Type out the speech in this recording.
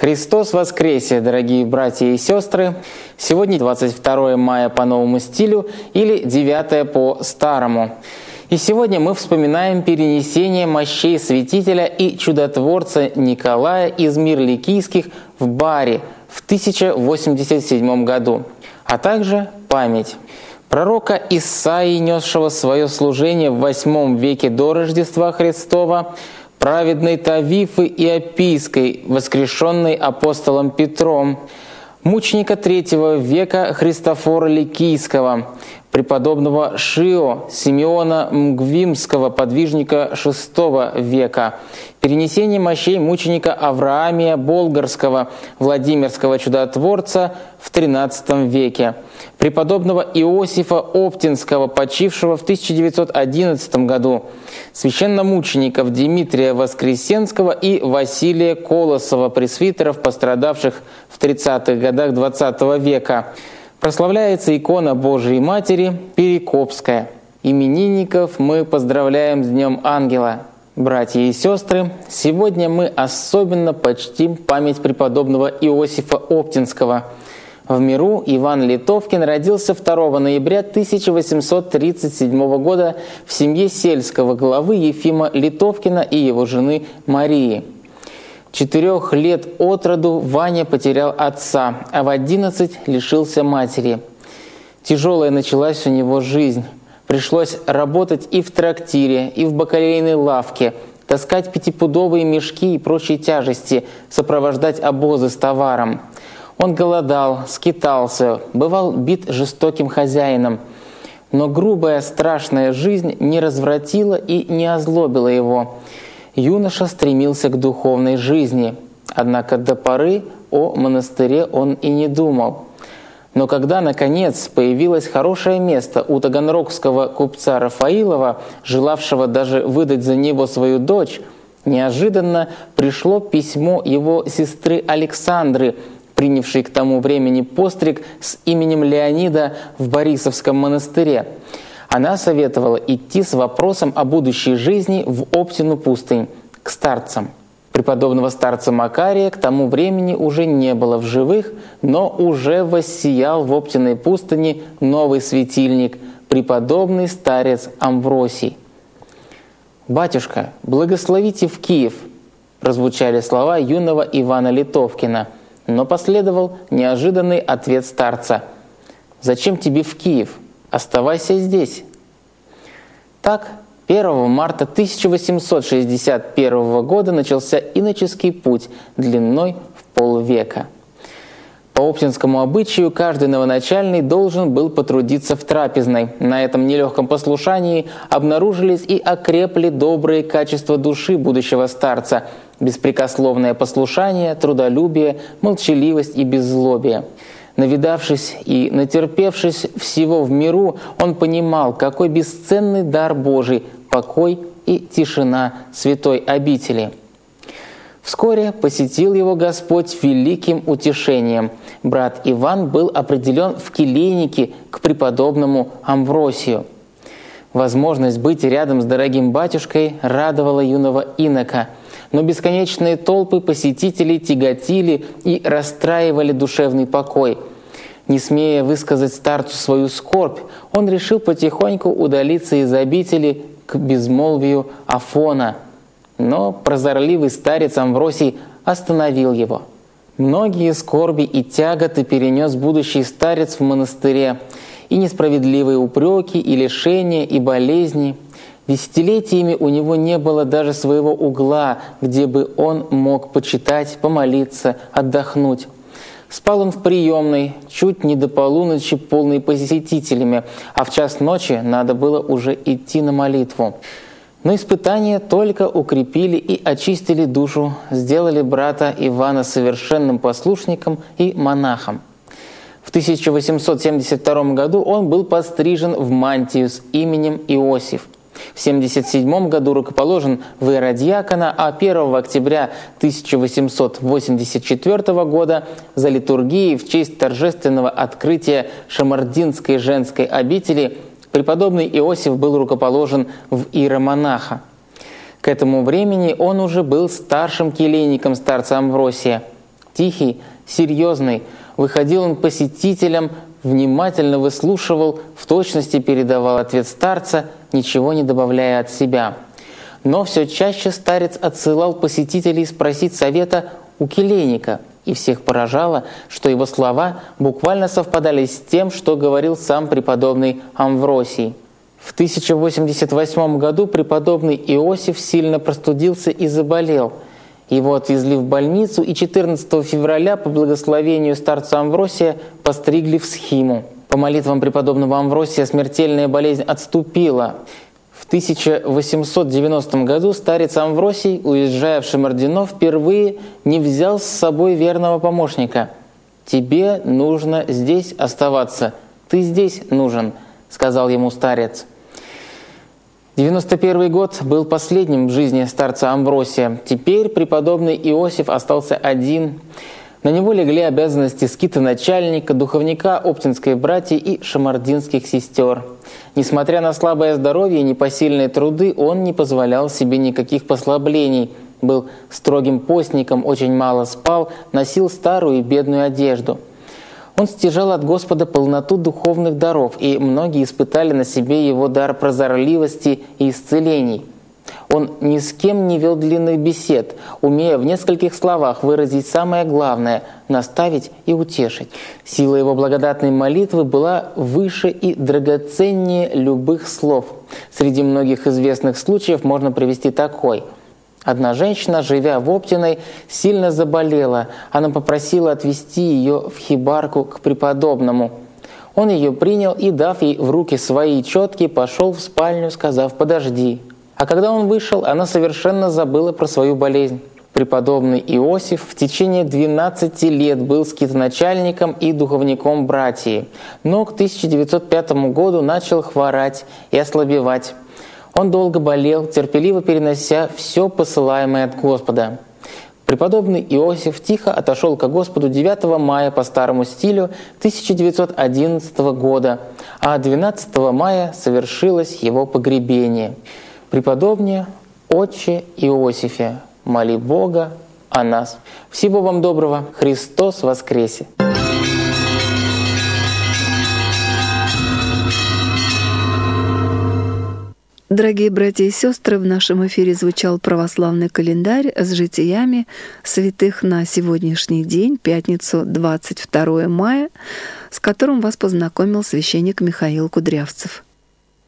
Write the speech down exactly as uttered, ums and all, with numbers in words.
Христос воскресе, дорогие братья и сестры! Сегодня двадцать второе мая по новому стилю или девятое по старому. И сегодня мы вспоминаем перенесение мощей святителя и чудотворца Николая из Мирликийских в Бари в тысяча восемьдесят седьмом году, а также память пророка Исаии, несшего свое служение в восьмом веке до Рождества Христова, праведной Тавифы Иопийской, воскрешенной апостолом Петром, мученика третьего века Христофора Ликийского, преподобного Шио Симеона Мгвимского, подвижника шестого века, перенесение мощей мученика Авраамия Болгарского, Владимирского чудотворца в тринадцатом веке, преподобного Иосифа Оптинского, почившего в тысяча девятьсот одиннадцатом году, священномучеников Дмитрия Воскресенского и Василия Колосова, пресвитеров, пострадавших в тридцатых годах двадцатого века. Прославляется икона Божией Матери Перекопская. Именинников мы поздравляем с Днем Ангела. Братья и сестры, сегодня мы особенно почтим память преподобного Иосифа Оптинского. В миру Иван Литовкин родился второго ноября тысяча восемьсот тридцать седьмого года в семье сельского главы Ефима Литовкина и его жены Марии. Четырех лет от роду Ваня потерял отца, а в одиннадцать лишился матери. Тяжелая началась у него жизнь. Пришлось работать и в трактире, и в бакалейной лавке, таскать пятипудовые мешки и прочие тяжести, сопровождать обозы с товаром. Он голодал, скитался, бывал бит жестоким хозяином. Но грубая, страшная жизнь не развратила и не озлобила его. Юноша стремился к духовной жизни, однако до поры о монастыре он и не думал. Но когда, наконец, появилось хорошее место у таганрогского купца Рафаилова, желавшего даже выдать за него свою дочь, неожиданно пришло письмо его сестры Александры, принявшей к тому времени постриг с именем Леонида в Борисовском монастыре. Она советовала идти с вопросом о будущей жизни в Оптину пустынь, к старцам. Преподобного старца Макария к тому времени уже не было в живых, но уже воссиял в Оптиной пустыне новый светильник, преподобный старец Амвросий. «Батюшка, благословите в Киев!» – прозвучали слова юного Ивана Литовкина, но последовал неожиданный ответ старца: «Зачем тебе в Киев? Оставайся здесь». Так, первого марта тысяча восемьсот шестьдесят первого года начался иноческий путь длиной в полвека. По оптинскому обычаю каждый новоначальный должен был потрудиться в трапезной. На этом нелегком послушании обнаружились и окрепли добрые качества души будущего старца: беспрекословное послушание, трудолюбие, молчаливость и беззлобие. Навидавшись и натерпевшись всего в миру, он понимал, какой бесценный дар Божий – покой и тишина святой обители. Вскоре посетил его Господь великим утешением. Брат Иван был определен в келейники к преподобному Амвросию. Возможность быть рядом с дорогим батюшкой радовала юного инока, но бесконечные толпы посетителей тяготили и расстраивали душевный покой. Не смея высказать старцу свою скорбь, он решил потихоньку удалиться из обители к безмолвию Афона. Но прозорливый старец Амвросий остановил его. Многие скорби и тяготы перенес будущий старец в монастыре, и несправедливые упреки, и лишения, и болезни. Десятилетиями у него не было даже своего угла, где бы он мог почитать, помолиться, отдохнуть. Спал он в приемной, чуть не до полуночи, полной посетителями, а в час ночи надо было уже идти на молитву. Но испытания только укрепили и очистили душу, сделали брата Ивана совершенным послушником и монахом. В тысяча восемьсот семьдесят втором году он был пострижен в мантию с именем Иосиф. В семьдесят седьмом году рукоположен в иеродьякона, а первого октября тысяча восемьсот восемьдесят четвёртого года за литургией в честь торжественного открытия Шамардинской женской обители преподобный Иосиф был рукоположен в иеромонаха. К этому времени он уже был старшим келейником старца Амвросия. тихий, серьезный. Выходил он к посетителям, внимательно выслушивал, в точности передавал ответ старца, ничего не добавляя от себя. Но все чаще старец отсылал посетителей спросить совета у келейника, и всех поражало, что его слова буквально совпадали с тем, что говорил сам преподобный Амвросий. В тысяча восемьдесят восьмом году преподобный Иосиф сильно простудился и заболел. Его отвезли в больницу, и четырнадцатого февраля по благословению старца Амвросия постригли в схиму. По молитвам преподобного Амвросия смертельная болезнь отступила. В тысяча восемьсот девяностом году старец Амвросий, уезжая в Шамардино, впервые не взял с собой верного помощника. «Тебе нужно здесь оставаться, ты здесь нужен», — сказал ему старец. девяносто первый год был последним в жизни старца Амвросия. Теперь преподобный Иосиф остался один. На него легли обязанности скитоначальника, духовника Оптинской братьи и шамардинских сестер. Несмотря на слабое здоровье и непосильные труды, он не позволял себе никаких послаблений. Был строгим постником, очень мало спал, носил старую и бедную одежду. Он стяжал от Господа полноту духовных даров, и многие испытали на себе его дар прозорливости и исцелений. Он ни с кем не вел длинных бесед, умея в нескольких словах выразить самое главное – наставить и утешить. Сила его благодатной молитвы была выше и драгоценнее любых слов. Среди многих известных случаев можно привести такой. Одна женщина, живя в Оптиной, сильно заболела. Она попросила отвезти ее в хибарку к преподобному. Он ее принял и, дав ей в руки свои четки, пошел в спальню, сказав «подожди». А когда он вышел, она совершенно забыла про свою болезнь. Преподобный Иосиф в течение двенадцати лет был скитоначальником и духовником братьи, но к тысяча девятьсот пятому году начал хворать и ослабевать. Он долго болел, терпеливо перенося все посылаемое от Господа. Преподобный Иосиф тихо отошел ко Господу девятого мая по старому стилю тысяча девятьсот одиннадцатого года, а двенадцатого мая совершилось его погребение. Преподобный Отче Иосифе, моли Бога о нас. Всего вам доброго. Христос воскресе! Дорогие братья и сестры, в нашем эфире звучал православный календарь с житиями святых на сегодняшний день, пятницу, двадцать второе мая, с которым вас познакомил священник Михаил Кудрявцев.